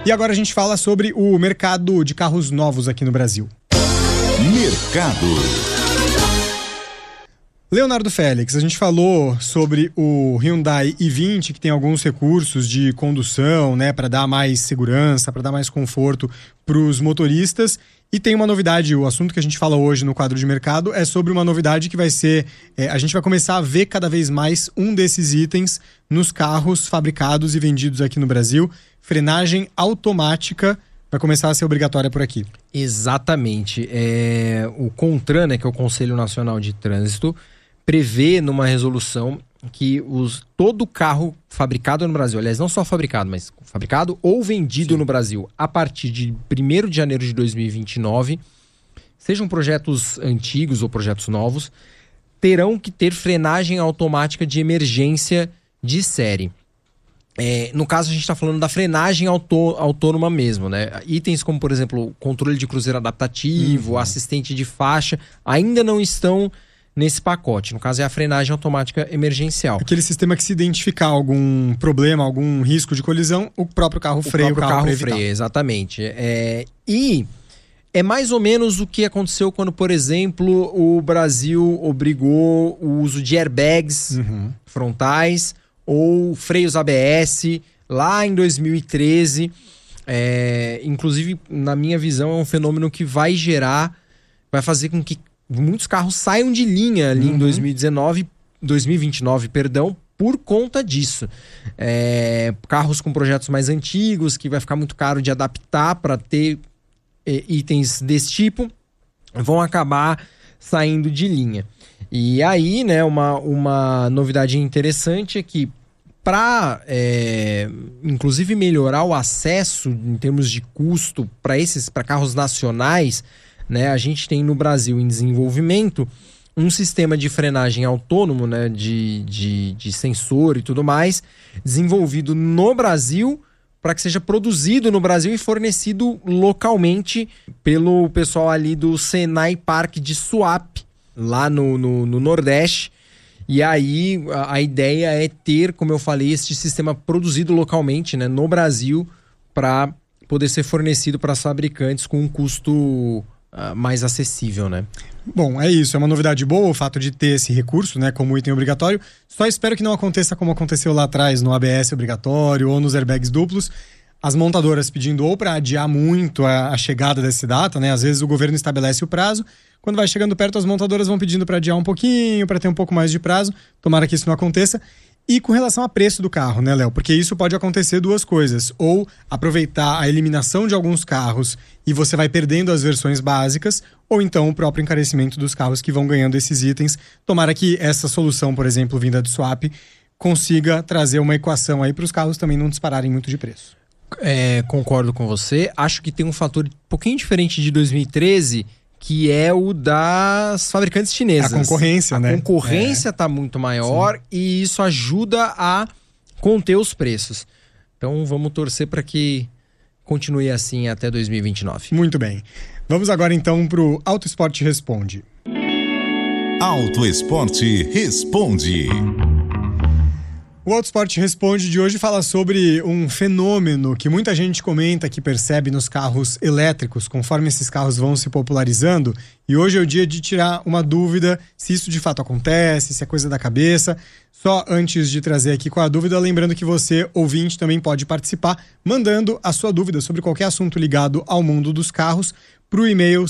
E agora a gente fala sobre o mercado de carros novos aqui no Brasil. Mercado. Leonardo Félix, a gente falou sobre o Hyundai i20, que tem alguns recursos de condução, né, para dar mais segurança, para dar mais conforto para os motoristas. E tem uma novidade, o assunto que a gente fala hoje no quadro de mercado é sobre uma novidade que vai ser... a gente vai começar a ver cada vez mais um desses itens nos carros fabricados e vendidos aqui no Brasil. Frenagem automática vai começar a ser obrigatória por aqui. Exatamente. O CONTRAN, né, que é o Conselho Nacional de Trânsito, prevê numa resolução que todo carro fabricado no Brasil, aliás, não só fabricado, mas fabricado ou vendido no Brasil a partir de 1º de janeiro de 2029, sejam projetos antigos ou projetos novos, terão que ter frenagem automática de emergência de série. No caso, a gente está falando da frenagem autônoma mesmo, né? Itens como, por exemplo, controle de cruzeiro adaptativo, assistente de faixa, ainda não estão nesse pacote. No caso, é a frenagem automática emergencial. Aquele sistema que, se identificar algum problema, algum risco de colisão, o próprio carro freia o carro freia, exatamente. E é mais ou menos o que aconteceu quando, por exemplo, o Brasil obrigou o uso de airbags frontais ou freios ABS lá em 2013. Inclusive, na minha visão, é um fenômeno que vai fazer com que muitos carros saiam de linha ali em 2029, por conta disso. Carros com projetos mais antigos, que vai ficar muito caro de adaptar para ter itens desse tipo, vão acabar saindo de linha. E aí, né, uma novidade interessante é que para, inclusive, melhorar o acesso em termos de custo para carros nacionais, né, a gente tem no Brasil em desenvolvimento um sistema de frenagem autônomo, né, de sensor e tudo mais, desenvolvido no Brasil para que seja produzido no Brasil e fornecido localmente pelo pessoal ali do Senai Park de Suape, lá no Nordeste. E aí a ideia é ter, como eu falei, este sistema produzido localmente, né, no Brasil, para poder ser fornecido para os fabricantes com um custo mais acessível, né? Bom, é isso. É uma novidade boa o fato de ter esse recurso, né, como item obrigatório. Só espero que não aconteça como aconteceu lá atrás no ABS obrigatório ou nos airbags duplos. As montadoras pedindo ou para adiar muito a chegada dessa data, né? Às vezes o governo estabelece o prazo. Quando vai chegando perto, as montadoras vão pedindo para adiar um pouquinho, para ter um pouco mais de prazo. Tomara que isso não aconteça. E com relação a preço do carro, né, Léo? Porque isso pode acontecer duas coisas. Ou aproveitar a eliminação de alguns carros e você vai perdendo as versões básicas, ou então o próprio encarecimento dos carros que vão ganhando esses itens. Tomara que essa solução, por exemplo, vinda do swap, consiga trazer uma equação aí para os carros também não dispararem muito de preço. Concordo com você. Acho que tem um fator um pouquinho diferente de 2013, que é o das fabricantes chinesas. A concorrência, né? A concorrência está muito maior. Sim. E isso ajuda a conter os preços. Então vamos torcer para que continue assim até 2029. Muito bem. Vamos agora então para o Auto Esporte Responde. Auto Esporte Responde. O Auto Esporte Responde de hoje fala sobre um fenômeno que muita gente comenta que percebe nos carros elétricos, conforme esses carros vão se popularizando. E hoje é o dia de tirar uma dúvida se isso de fato acontece, se é coisa da cabeça. Só antes de trazer aqui qual a dúvida, lembrando que você, ouvinte, também pode participar, mandando a sua dúvida sobre qualquer assunto ligado ao mundo dos carros para o e-mail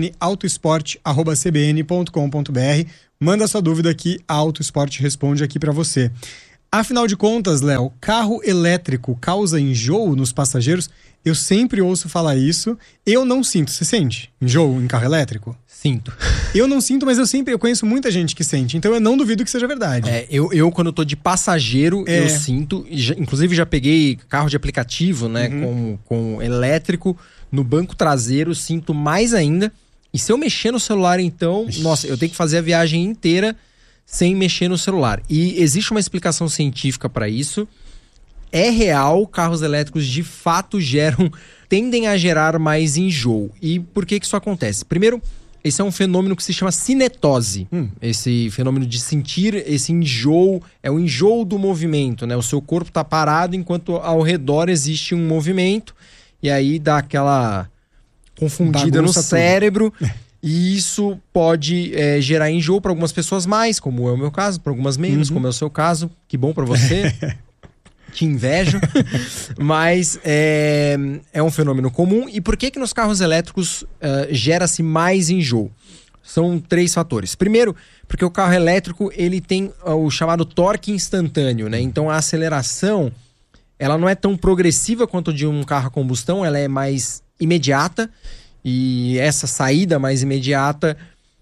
cbnautoesporte@cbn.com.br. Manda a sua dúvida aqui, a Auto Esporte responde aqui para você. Afinal de contas, Léo, carro elétrico causa enjoo nos passageiros? Eu sempre ouço falar isso. Eu não sinto. Você sente enjoo em carro elétrico? Sinto. Eu não sinto, mas eu conheço muita gente que sente. Então eu não duvido que seja verdade. Eu quando eu tô de passageiro, eu sinto. Inclusive já peguei carro de aplicativo, né? Com elétrico no banco traseiro, sinto mais ainda. E se eu mexer no celular, então, nossa, eu tenho que fazer a viagem inteira sem mexer no celular. E existe uma explicação científica para isso. É real, carros elétricos de fato tendem a gerar mais enjoo. E por que isso acontece? Primeiro, esse é um fenômeno que se chama cinetose. Esse fenômeno de sentir esse enjoo, é o enjoo do movimento, né? O seu corpo está parado enquanto ao redor existe um movimento, e aí dá aquela confundida no cérebro. E isso pode gerar enjoo para algumas pessoas mais, como é o meu caso, para algumas menos, como é o seu caso. Que bom para você. Te invejo. Mas é um fenômeno comum. E por que nos carros elétricos gera-se mais enjoo? São 3 fatores. Primeiro, porque o carro elétrico ele tem o chamado torque instantâneo, né? Então a aceleração ela não é tão progressiva quanto de um carro a combustão, ela é mais imediata. E essa saída mais imediata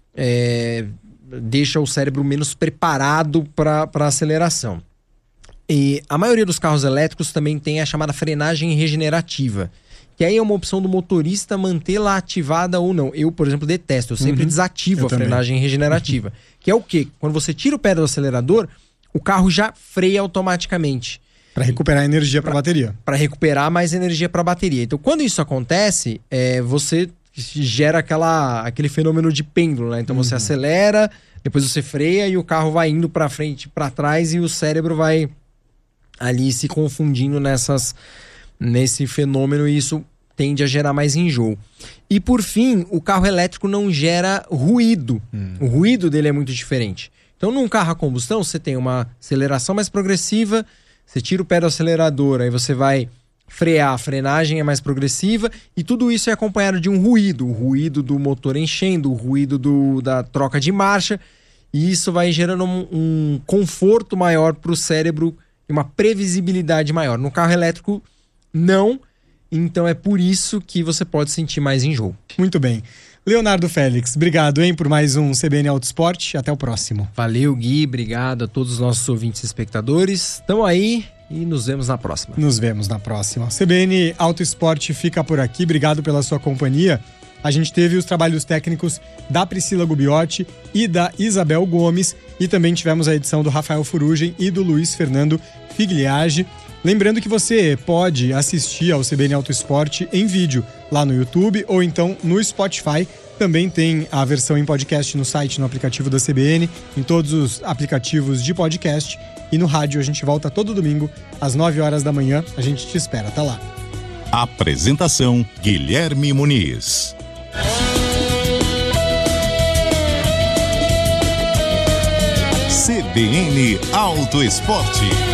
deixa o cérebro menos preparado para a aceleração. E a maioria dos carros elétricos também tem a chamada frenagem regenerativa, que aí é uma opção do motorista mantê-la ativada ou não. Eu, por exemplo, detesto, eu sempre desativo a frenagem regenerativa. Que é o quê? Quando você tira o pé do acelerador, o carro já freia automaticamente. Para recuperar energia para a bateria. Para recuperar mais energia para a bateria. Então, quando isso acontece, você gera aquele fenômeno de pêndulo, né? Então, você acelera, depois você freia e o carro vai indo para frente, para trás e o cérebro vai ali se confundindo nesse fenômeno e isso tende a gerar mais enjoo. E, por fim, o carro elétrico não gera ruído. O ruído dele é muito diferente. Então, num carro a combustão, você tem uma aceleração mais progressiva. Você tira o pé do acelerador, aí você vai frear, a frenagem é mais progressiva e tudo isso é acompanhado de um ruído. O ruído do motor enchendo, o ruído da troca de marcha, e isso vai gerando um conforto maior para o cérebro e uma previsibilidade maior. No carro elétrico, não. Então é por isso que você pode sentir mais enjoo. Muito bem. Leonardo Félix, obrigado, hein, por mais um CBN Auto Esporte. Até o próximo. Valeu, Gui. Obrigado a todos os nossos ouvintes e espectadores. Estão aí e nos vemos na próxima. Nos vemos na próxima. CBN Auto Esporte fica por aqui. Obrigado pela sua companhia. A gente teve os trabalhos técnicos da Priscila Gubiotti e da Isabel Gomes. E também tivemos a edição do Rafael Furugem e do Luiz Fernando Figliage. Lembrando que você pode assistir ao CBN Auto Esporte em vídeo lá no YouTube ou então no Spotify. Também tem a versão em podcast no site, no aplicativo da CBN, em todos os aplicativos de podcast. E no rádio a gente volta todo domingo às 9 horas da manhã. A gente te espera, tá lá. Apresentação Guilherme Muniz. CBN Auto Esporte.